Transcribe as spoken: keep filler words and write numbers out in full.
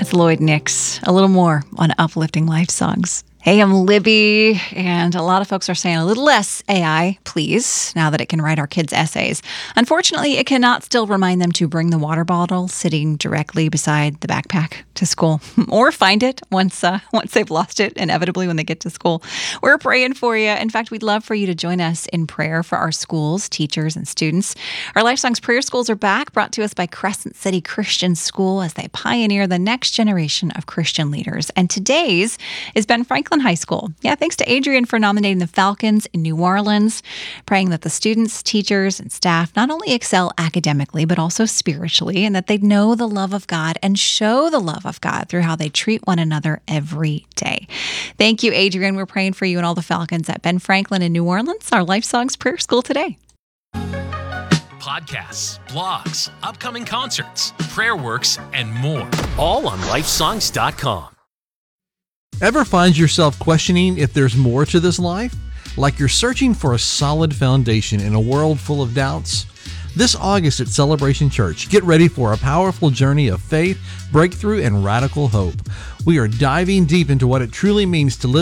It's Lloyd Nix. A little more on Uplifting Life Songs. Hey, I'm Libby, and a lot of folks are saying a little less A I, please, now that it can write our kids' essays. Unfortunately, it cannot still remind them to bring the water bottle sitting directly beside the backpack to school, or find it once uh, once they've lost it, inevitably, when they get to school. We're praying for you. In fact, we'd love for you to join us in prayer for our schools, teachers, and students. Our Life Songs prayer schools are back, brought to us by Crescent City Christian School as they pioneer the next generation of Christian leaders. And today's is Ben Franklin High School. Yeah, thanks to Adrian for nominating the Falcons in New Orleans, praying that the students, teachers, and staff not only excel academically, but also spiritually, and that they know the love of God and show the love of God through how they treat one another every day. Thank you, Adrian. We're praying for you and all the Falcons at Ben Franklin in New Orleans, our Life Songs prayer school today. Podcasts, blogs, upcoming concerts, prayer works, and more. All on life songs dot com. Ever find yourself questioning if there's more to this life? Like you're searching for a solid foundation in a world full of doubts? This August at Celebration Church, get ready for a powerful journey of faith, breakthrough, and radical hope. We are diving deep into what it truly means to live